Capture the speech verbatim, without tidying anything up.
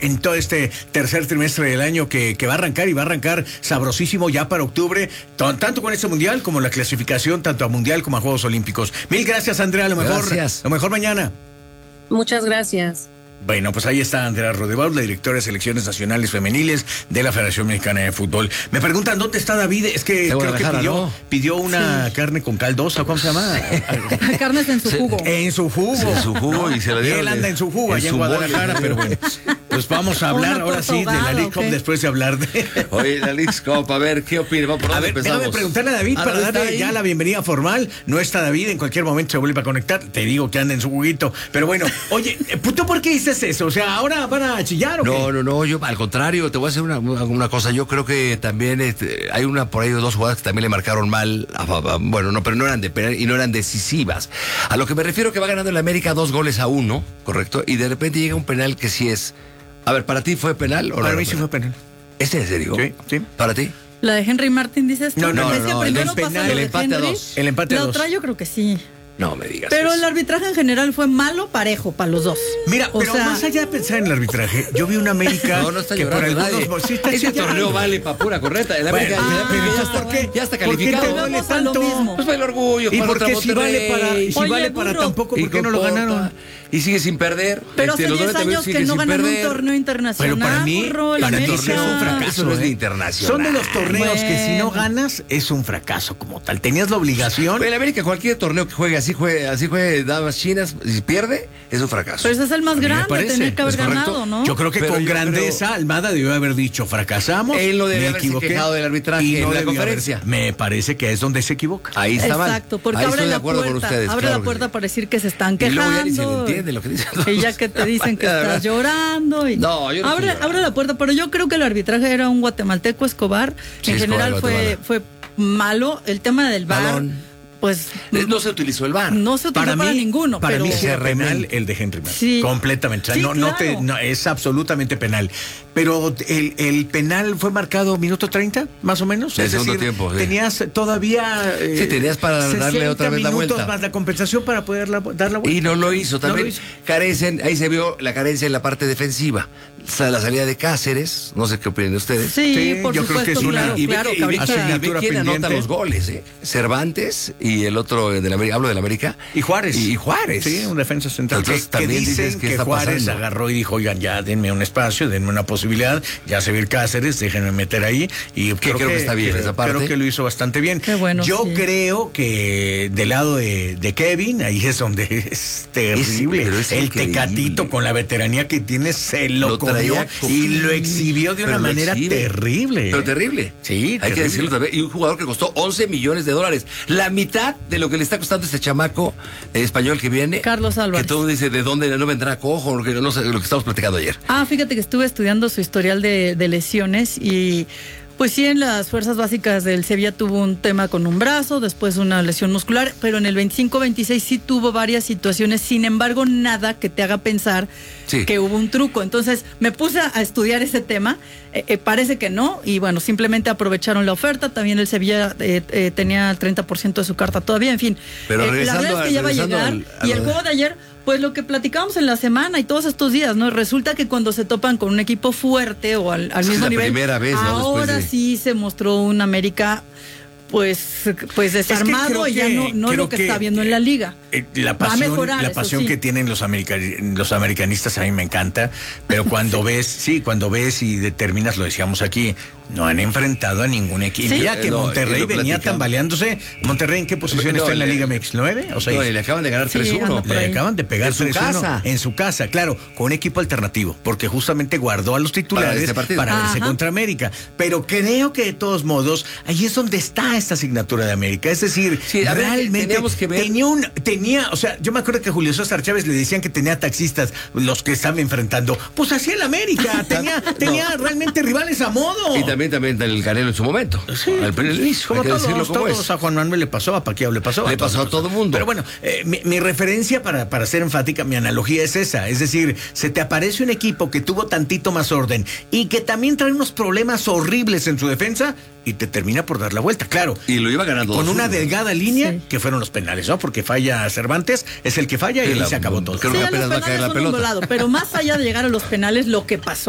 en todo este tercer trimestre del año que, que va a arrancar y va a arrancar sabrosísimo ya para octubre, t- tanto con este mundial como la clasificación, tanto a mundial como a Juegos Olímpicos. Mil gracias, Andrea, lo mejor, Gracias. lo mejor mañana. Muchas gracias. Bueno, pues ahí está Andrea Rodebaut, la directora de Selecciones Nacionales Femeniles de la Federación Mexicana de Fútbol. Me preguntan, ¿dónde está David? Es que De creo que pidió, ¿no? pidió una Sí. carne con caldosa, ¿cómo se llama? Carnes en su Sí. jugo. En su jugo. Sí, en su jugo y se lo Y dieron él anda de- en su jugo en allá en su Guadalajara, bollo. pero bueno. Pues vamos a hablar Una ahora sí de la torta League ahogada, Cup ¿o qué? después de hablar de... Oye, la Leagues Cup, a ver, ¿qué opina? ¿Por dónde A ver, empezamos? déjame preguntarle a David Ah, para ¿David está darle ahí? ya la bienvenida formal. No está David, en cualquier momento se vuelve a conectar. Te digo que anda en su juguito. Pero bueno, oye, ¿tú por qué dices eso? O sea, ¿ahora van a chillar o qué? No, no, no, yo al contrario, te voy a hacer una, una cosa. Yo creo que también este, hay una por ahí dos jugadas que también le marcaron mal. A, a, bueno, no, pero no eran de penal y no eran decisivas. A lo que me refiero que va ganando el América dos goles a uno, ¿correcto? Y de repente llega un penal que sí es. A ver, ¿para ti fue penal o no? Para era mí sí penal? fue penal. ¿Es en serio? Sí, sí. ¿Para ti? La de Henry Martin, dices tú. No, no, Es no, que no, el primero del pasa penal, lo el de empate a Henry. dos. El empate a La dos. otra yo creo que sí. No me digas Pero eso. el arbitraje en general fue malo, parejo, para los dos. Mira, O pero sea, más allá de pensar en el arbitraje, yo vi una América No, no está que por llorando algunos... nadie. Sí está Ese chillando. torneo vale para pura correcta. El Bueno, América, ah, el América pero ya, ¿por está, qué? ya está ¿Por qué te calificado. duele Volvemos a lo tanto? mismo. Pues va el orgullo. ¿Y para por otra qué si vale Monterrey. para, y si Oye, vale para burro. tampoco? Y ¿Por qué no con lo Cota, ganaron? Y sigue sin perder. Pero Este, hace los diez dones también años sigue que no sin ganan un perder. torneo internacional. Pero para mí, burro, el para mí América. sí es un fracaso. Eso no es ¿eh? de internacional. Son de los torneos que si no Bueno. ganas es un fracaso como tal. Tenías la obligación. Pero el América, cualquier torneo que juegue así, juegue, así juegue damas chinas, y pierde, es un fracaso. Pero ese es el más A mí me grande, parece, tenía que haber ¿es correcto? ganado, ¿no? Yo creo que Pero con yo grandeza creo- Almada debió haber dicho fracasamos. Él no debe me haberse equivoqué, quejado del arbitraje y en la debió conferencia. haber- me parece que es donde se equivoca. Ahí está mal. Exacto, porque Ahí abre estoy de la acuerdo puerta, con ustedes. abre claro la que puerta sí. para decir que se están Y quejando. luego ya ni se le entiende lo que dicen. Y ya que te dicen que De estás verdad. llorando. Y No, yo no abre, estoy llorando. abre la puerta, pero yo creo que el arbitraje era un guatemalteco, Escobar. Sí, en Escobar, general fue, Guatemala. fue malo. El tema del V A R, Balón. pues Eh, No se utilizó el V A R. no se utilizó para, ninguno. para pero mí sí era Se penal remel- el de Henry Martin. Sí. Completamente. O sea, Sí, no, no claro. te, no, es absolutamente penal. Pero el, el penal fue marcado minuto treinta, más o menos. Del es segundo decir, tiempo, sí. tenías todavía. eh, Sí, tenías para darle sesenta otra vez la minutos vuelta. más la compensación para poder la- dar la vuelta. Y no lo hizo No también. lo hizo. Carecen, ahí se vio la carencia en la parte defensiva. O sea, la salida de Cáceres, no sé qué opinan ustedes. sí, Sí, por yo creo supuesto, que es una- claro, y ve, claro, que- que y ve ahorita- quién- y ve asignatura quién anota pendiente. los goles, ¿eh? Cervantes y el otro del América, hablo del América. Y Juárez. Y, y Juárez. Sí, un defensa central. Entonces, que, que también dicen dices, ¿qué que está Juárez pasando? agarró y dijo, oigan, ya denme un espacio, denme una posibilidad, ya se ve el Cáceres, déjenme meter ahí. Y creo, creo que está bien esa parte. Creo que lo hizo bastante bien. Qué bueno, Yo sí. creo que del lado de, de Kevin, ahí es donde es terrible. pero es el increíble. Tecatito con la veteranía que tiene se lo, Lo comió traía y con- lo exhibió de Pero una lo manera exhibe. terrible. Pero terrible. Sí, Hay terrible. que decirlo también. Y un jugador que costó once millones de dólares. La mitad de lo que le está costando este chamaco eh, español que viene. Carlos Álvarez. Que todo dice de dónde no vendrá cojo, lo que, no sé, lo que estamos platicando ayer. Ah, fíjate que estuve estudiando su historial de, de lesiones y pues sí, en las fuerzas básicas del Sevilla tuvo un tema con un brazo, después una lesión muscular, pero en el veinticinco veintiséis sí tuvo varias situaciones, sin embargo nada que te haga pensar Sí. que hubo un truco. Entonces me puse a estudiar ese tema, eh, eh, parece que no, y bueno, simplemente aprovecharon la oferta, también el Sevilla eh, eh, tenía el treinta por ciento de su carta todavía, en fin. Pero Eh, la regresando verdad es al- que ya va a regresando llegar, al- a y lo el de- juego de ayer, pues lo que platicamos en la semana y todos estos días, ¿no? Resulta que cuando se topan con un equipo fuerte o al, al Es mismo la nivel, primera vez, ¿no? Después ahora de- sí se mostró un América pues pues desarmado creo y ya que- no, no creo lo que, que, está viendo en la liga. Eh, La Va a pasión, mejorar, la eso pasión sí. que tienen los, america- los americanistas a mí me encanta, pero cuando ves, sí, cuando ves y determinas, lo decíamos aquí, no han enfrentado a ningún equipo. Sí. Mira que Eh, no, Monterrey y lo venía platicamos. tambaleándose. Monterrey, ¿en qué posición No, está en la le- Liga M X? ¿nueve o seis? No, y le acaban de ganar Sí, tres uno. anda por Le ahí. acaban de pegar En su tres uno casa. en su casa, claro, con un equipo alternativo, porque justamente guardó a los titulares este partido. para verse Ajá. contra América. Pero creo que de todos modos, ahí es donde está esta asignatura de América. Es decir, Sí, a ver, realmente teníamos que ver- tenía un, tenía, o sea, yo me acuerdo que a Julio César Chávez le decían que tenía taxistas, los que estaban enfrentando. Pues así el América, tenía, tenía realmente rivales a modo. Y también, también el Canelo en su momento. Sí, al primer inicio, como hay que todos, decirlo como todos, es. a Juan Manuel le pasó, a Paquiao le pasó. Le todos pasó a les todo mundo. Pero bueno, eh, mi, mi referencia para, para ser enfática, mi analogía es esa. Es decir, se te aparece un equipo que tuvo tantito más orden y que también trae unos problemas horribles en su defensa y te termina por dar la vuelta, claro. Y lo iba ganando Con dos una uno. delgada línea Sí. que fueron los penales, ¿no? Porque falla Cervantes, es el que falla y Sí, ahí la- se acabó todo. creo Sí, que a los apenas va a caer penales la son un pelota. volado, pero más allá de llegar a los penales, lo que pasó